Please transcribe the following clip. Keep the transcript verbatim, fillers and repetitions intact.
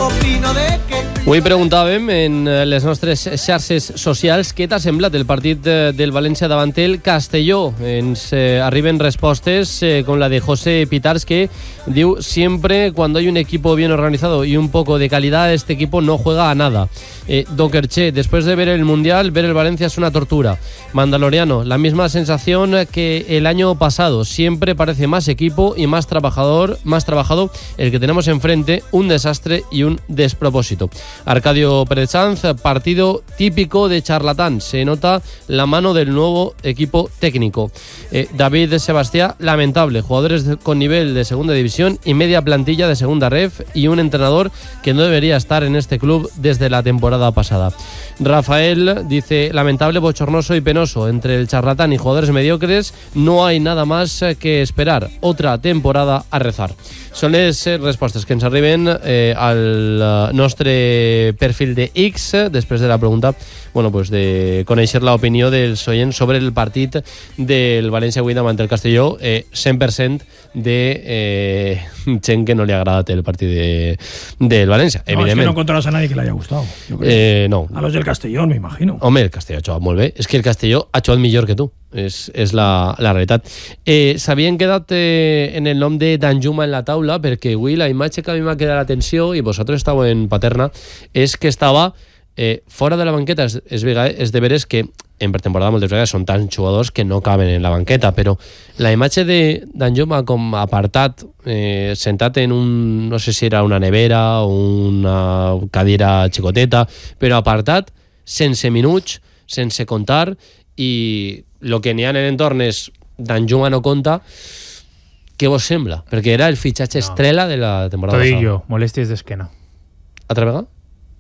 opino de que... Avui preguntàvem en les nostres xarxes socials què t'ha semblat el partit del València davant el Castelló. Ens eh, arriben respostes eh, com la de José Pitars, que diu: siempre cuando hay un equipo bien organizado y un poco de calidad, este equipo no juega a nada. eh, Dokerche, después de ver el Mundial, ver el Valencia es una tortura. Mandaloriano, la misma sensación que el año pasado, siempre parece más equipo y más trabajador, más trabajado el que tenemos enfrente, un desastre y un despropósito. Arcadio Pérez Sanz, partido típico de charlatán, se nota la mano del nuevo equipo técnico. eh, David Sebastián, lamentable, jugadores de, con nivel de segunda división y media plantilla de segunda ref, y un entrenador que no debería estar en este club desde la temporada pasada. Rafael dice: lamentable, bochornoso y penoso, entre el charlatán y jugadores mediocres no hay nada más que esperar, otra temporada a rezar. Són les respostes que ens arriben eh, al nostre perfil de X després de la pregunta, bueno, pues de conèixer l'opinió dels oients sobre el partit del València avui davant el Castelló. eh, cent per cent de eh, gent que no li ha agradat el partit de, del València, no, evidentment. Es que no encontrarás a nadie que le haya gustado, yo creo. Eh, no. A los del Castellón, me imagino. Home, el Castelló ha jugat molt bé. És que el Castelló ha jugat millor que tu. És, és la, la realitat. Eh, S'havien quedat eh, en el nom de Danjuma en la taula, perquè avui la imatge que a mi m'ha quedat l'atenció, i vosaltres estàu en Paterna, és que estava eh, fora de la banqueta. És, és, és de veres que en pretemporada moltes vegades són tants jugadors que no caben en la banqueta, però la imatge de Danjuma com apartat, eh, sentat en un, no sé si era una nevera o una cadira xicoteta, però apartat, sense minuts, sense comptar, i el que n'hi ha en l'entorn és Danjuma no compta. Què vos sembla? Perquè era el fitxatge estrella de la temporada T'ho passada. dic jo, molèsties d'esquena. Altra vegada?